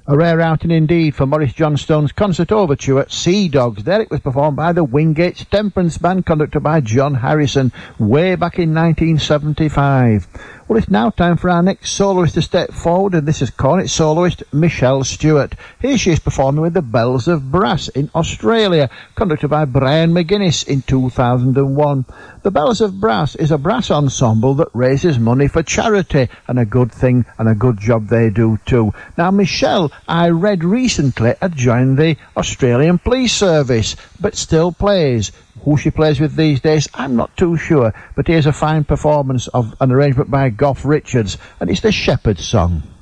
A rare outing indeed for Maurice Johnstone's concert overture at Sea Dogs. There it was performed by the Wingates Temperance Band, conducted by John Harrison, way back in 1975. Well, it's now time for our next soloist to step forward, and this is cornet soloist Michelle Stewart. Here she is performing with the Bells of Brass in Australia, conducted by Brian McGuinness in 2001. The Bells of Brass is a brass ensemble that raises money for charity, and a good thing and a good job they do too. Now, Michelle, I read recently, had joined the Australian Police Service, but still plays. Who she plays with these days, I'm not too sure, but here's a fine performance of an arrangement by Gough Richards, and it's the Shepherd's Song.